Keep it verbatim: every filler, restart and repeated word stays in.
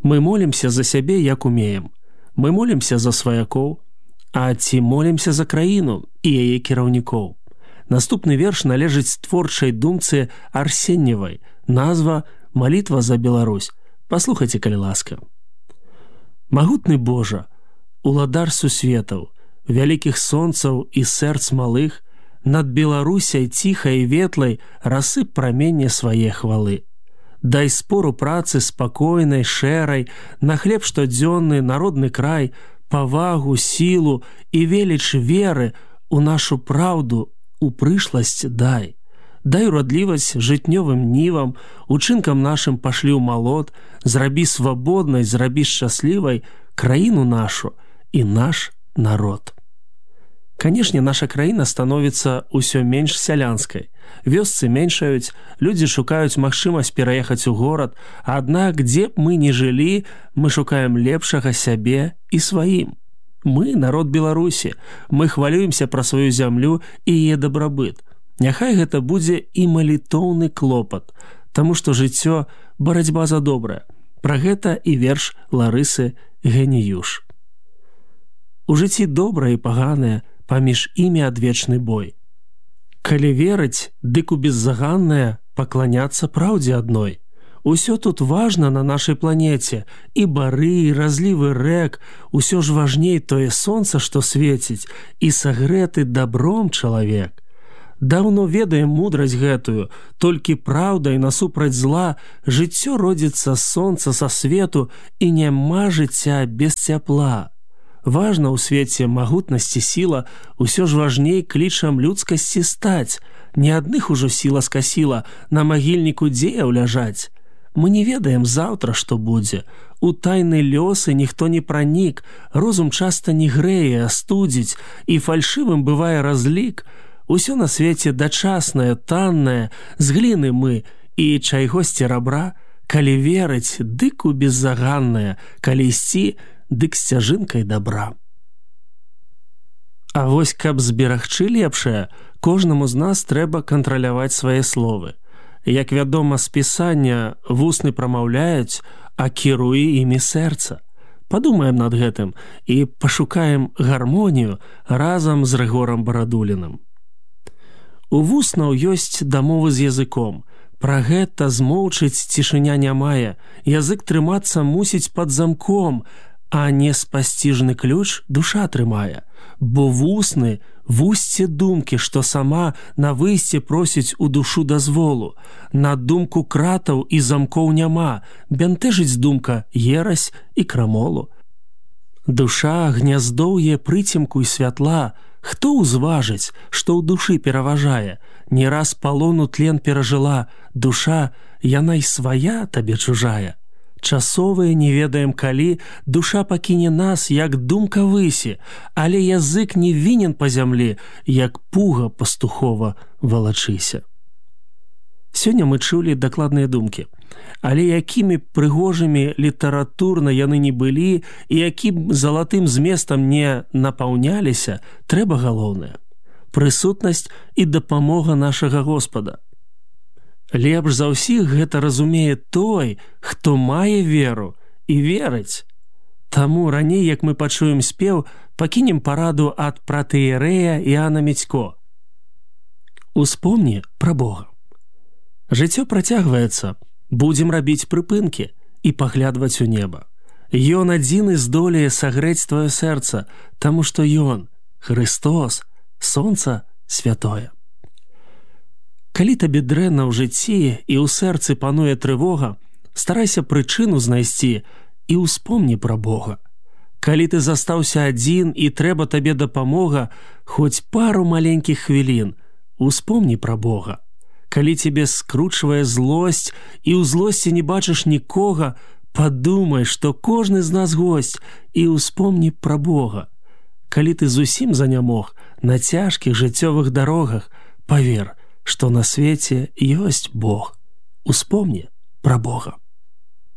Мы молімся за сябе, як умеем. Мы молімся за сваякоў, а ці молімся за краіну і яе кіраўнікоў. Наступны верш належыць творчай думцы Арсеньевай. Назва «Малітва за Беларусь». Паслухайце, калі ласка. Магутны Божа, уладар сусветаў, вялікіх сонцаў і сэрц малых, над Беларусяй ціхай і ветлай расып праменне свае хвалы. Дай спору працы спакойнай, шэрай, на хлеб штодзённы, народны край, павагу, сілу і веліч веры у нашу праўду, у прышласць дай. Дай урадлівасць жытнёвым нівам, учынкам нашым пашлі ў малот, зрабі свабоднай, зрабі шчаслівай краіну нашу і наш народ. Канешне, наша краіна становіцца ўсё менш сялянскай. Вёсцы меншаюць, людзі шукаюць магчымасць пераехаць у горад, аднак, дзе б мы ні жылі, мы шукаем лепшага сябе і сваім. Мы, народ Беларусі, мы хвалюемся пра сваю зямлю і яе дабрабыт. Няхай гэта будзе і малітоўны клопат, таму што жыццё – барацьба за добрае. Пра гэта і верш Ларысы Геніюш. У жыцці добрае і паганае, паміж імі адвечны бой. Калі верыць, дык у беззаганнае пакланяцца праўдзе адной. Усё тут важна на нашай планеце, і бары, і разлівы рэк, усё ж важней тое сонца, што свеціць, і сагрэты дабром чалавек. Даўно ведаем мудрасць гэтую, толькі праўдай насупраць зла, жыццё родзіцца з сонца са свету, і няма жыцця без цяпла. Важна ў свеце магутнасці сіла, усё ж важней клічам людскасці стаць. Не адных ужо сіла скасіла, на магільніку дзеяў ляжаць. Мы не ведаем заўтра, што будзе. У тайны лёсы ніхто не пранік, розум часта не грэе, а студзіць, і фальшывым бывае разлік. Усё на свеце дачаснае, таннае, з гліны мы, і чайгосці рабра, калі верыць, дык у беззаганнае, калі ісці, дык сцяжынкай добра. А вось, каб зберагчы лепшае, кожнаму з нас трэба кантраляваць свае словы. Як вядома з пісання, вусны прамаўляюць, а кіруе імі сэрца. Падумаем над гэтым і пашукаем гармонію разам з Рыгорам Барадуліным. У вуснаў ёсць дамовы з языком. Пра гэта змоўчыць цішыня не мае. Язык трымацца мусіць пад замком, а не спасціжны ключ душа трымае. Бо вусны – вусце думкі, што сама на выйсце просіць у душу дазволу. На думку кратаў і замкоў няма, бянтэжыць думка ерась і крамолу. Душа гняздоўе прыцемку і святла, хто ўзважыць, што ў душы пераважае? Не раз палону тлен перажыла, душа, яна і свая табе чужая. Часовыя не ведаем калі, душа пакіне нас, як думка высі, але язык не вінен па зямлі, як пуга пастухова валачыся. Сёння мы чулі дакладныя думкі, але якімі прыгожымі літаратурна яны не былі і якім залатым зместам не напаўняліся, трэба галоўнае – прысутнасць і дапамога нашага Господа. Лепш за ўсіх гэта разумее той, хто мае веру і верыць. Таму раней, як мы пачуем спеў, пакінем параду ад пратэерэя Іана Міцько. Успомні пра Бога. Жыццё працягваецца, будзем рабіць прыпынкі і паглядваць у неба. Ён адзіны здолее сагрэць твоё сэрца, таму што Ён, Христос, сонца святое. Калі табе дрэнна ў жыцці і ў сэрцы пануе трывога, старайся прычыну знайсці і ўспомні пра Бога. Калі ты застаўся адзін і трэба табе дапамога, хоць пару маленькіх хвілін, успомні пра Бога. Калі цябе скручвае злосць і ў злосці не бачыш нікога, падумай, што кожны з нас госць і успомні пра Бога. Калі ты зусім занямог на цяжкіх жыццёвых дарогах, павер, што на свеце ёсць Бог. Успомні пра Бога.